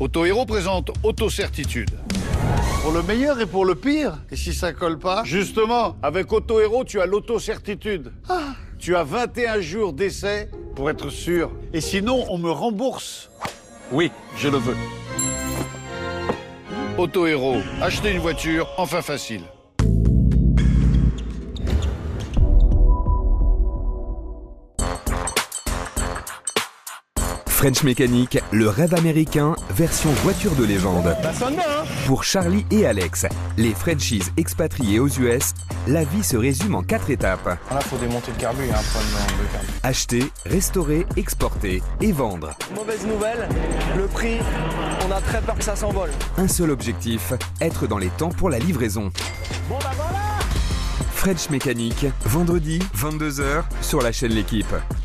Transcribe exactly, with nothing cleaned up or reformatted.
Auto Héros présente Auto-Certitude. Pour le meilleur et pour le pire. Et si ça colle pas? Justement, avec Auto Héros, tu as l'auto-certitude. Ah. Tu as vingt et un jours d'essai pour être sûr. Et sinon, on me rembourse. Oui, je le veux. Auto Héros, acheter une voiture, enfin facile. French Mécanique, le rêve américain, version voiture de légende. Ça sonne bien, hein? Pour Charlie et Alex, les Frenchies expatriés aux U S, la vie se résume en quatre étapes. Là, il faut démonter le carbu, il y a un problème de carbu. Acheter, restaurer, exporter et vendre. Mauvaise nouvelle, le prix, on a très peur que ça s'envole. Un seul objectif, être dans les temps pour la livraison. Bon bah voilà! French Mécanique, vendredi, vingt-deux heures, sur la chaîne L'Équipe.